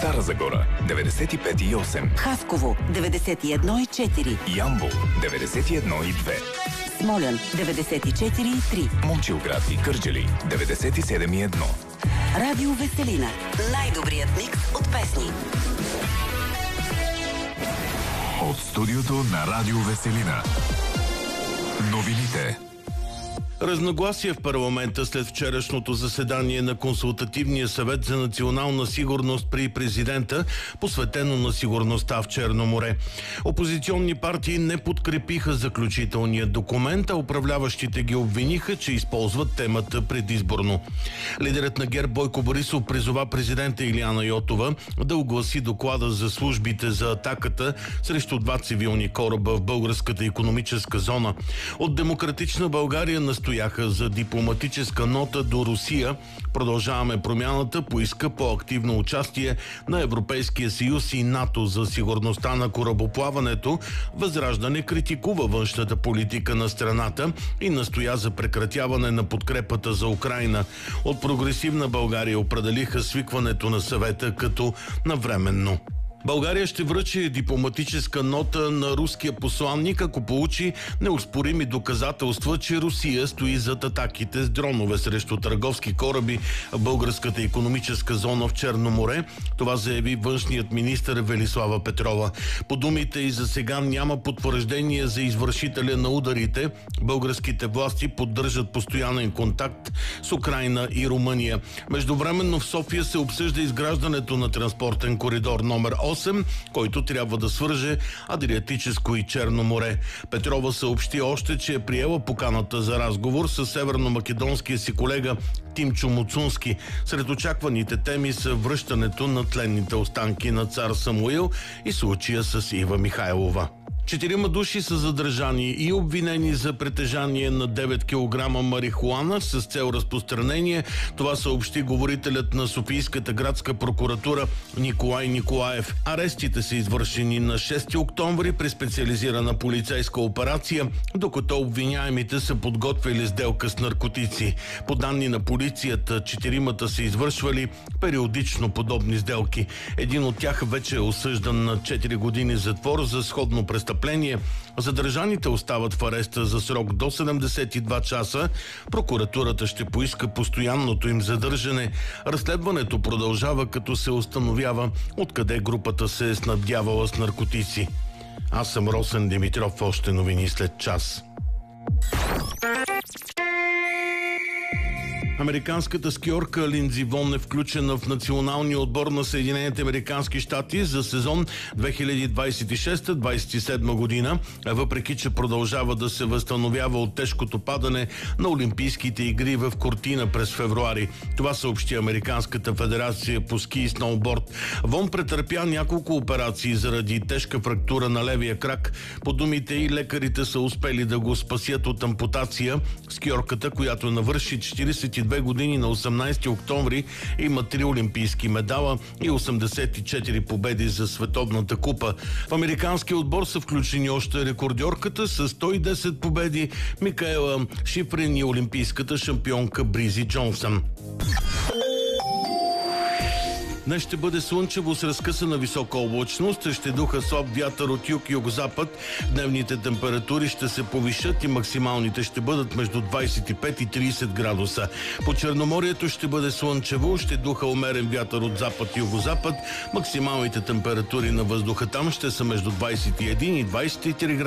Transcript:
Стара Загора 95,8, Хасково 91,4, Ямбол 91,2, Смолян 94,3, Момчилград и Кърджали 97,1. Радио Веселина. Най-добрият микс от песни. От студиото на Радио Веселина. Новините. Разногласие в парламента след вчерашното заседание на Консултативния съвет за национална сигурност при президента, посветено на сигурността в Черно море. Опозиционни партии не подкрепиха заключителния документ, а управляващите ги обвиниха, че използват темата предизборно. Лидерът на ГЕРБ Бойко Борисов призова президента Илияна Йотова да огласи доклада за службите за атаката срещу 2 цивилни кораба в българската икономическа зона. От Демократична България настояха за дипломатическа нота до Русия. Продължаваме промяната поиска по-активно участие на Европейския съюз и НАТО за сигурността на корабоплаването. Възраждане критикува външната политика на страната и настоя за прекратяване на подкрепата за Украйна. От Прогресивна България определиха свикването на съвета като навременно. България ще връчи дипломатическа нота на руския посланник, ако получи неоспорими доказателства, че Русия стои зад атаките с дронове срещу търговски кораби в българската икономическа зона в Черно море. Това заяви външният министър Велислава Петрова. По думите и за сега няма потвърждение за извършителя на ударите. Българските власти поддържат постоянен контакт с Украйна и Румъния. Междувременно в София се обсъжда изграждането на транспортен коридор номер 8, който трябва да свърже Адриатическо и Черно море. Петрова съобщи още, че е приела поканата за разговор с северномакедонския си колега Тимчо Муцунски. Сред очакваните теми са връщането на тленните останки на цар Самуил и случая с Ива Михайлова. 4 души са задържани и обвинени за притежание на 9 кг марихуана с цел разпространение. Това съобщи говорителят на Софийската градска прокуратура Николай Николаев. Арестите са извършени на 6 октомври при специализирана полицейска операция, докато обвиняемите са подготвили сделка с наркотици. По данни на полицията, 4 са извършвали периодично подобни сделки. Един от тях вече е осъждан на 4 години затвор за сходно престъпление. Задържаните остават в ареста за срок до 72 часа. Прокуратурата ще поиска постоянното им задържане. Разследването продължава, като се установява откъде групата се е снабдявала с наркотици. Аз съм Росен Димитров. Още новини след час. Американската скиорка Линдзи Вон е включена в националния отбор на Съединените американски щати за сезон 2026-2027 година, въпреки че продължава да се възстановява от тежкото падане на Олимпийските игри в Кортина през февруари. Това съобщи Американската федерация по ски и сноуборд. Вон претърпя няколко операции заради тежка фрактура на левия крак. По думите и лекарите са успели да го спасят от ампутация. Скиорката, която навърши 42 години на 18 октомври, има 3 олимпийски медала и 84 победи за Световната купа. В американския отбор са включени още рекордьорката с 110 победи Микаела Шифрин и олимпийската шампионка Бризи Джонсън. Днес ще бъде слънчево с разкъсана висока облачност, ще духа слаб вятър от юг и югозапад. Дневните температури ще се повишат и максималните ще бъдат между 25 и 30 градуса. По Черноморието ще бъде слънчево, ще духа умерен вятър от запад и югозапад. Максималните температури на въздуха там ще са между 21 и 23 градуса.